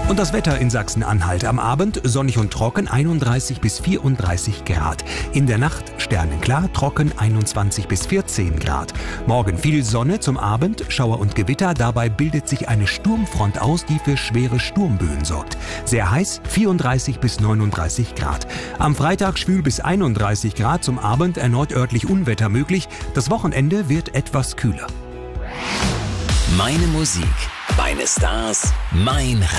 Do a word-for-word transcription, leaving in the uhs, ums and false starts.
Und das Wetter in Sachsen-Anhalt. Am Abend sonnig und trocken, einunddreißig bis vierunddreißig Grad. In der Nacht sternenklar, trocken, einundzwanzig bis vierzehn Grad. Morgen viel Sonne, zum Abend Schauer und Gewitter. Dabei bildet sich eine Sturmfront aus, die für schwere Sturmböen sorgt. Sehr heiß, vierunddreißig bis neununddreißig Grad. Am Freitag schwül bis einunddreißig Grad, zum Abend erneut örtlich Unwetter möglich. Das Wochenende wird etwas kühler. Meine Musik, meine Stars, mein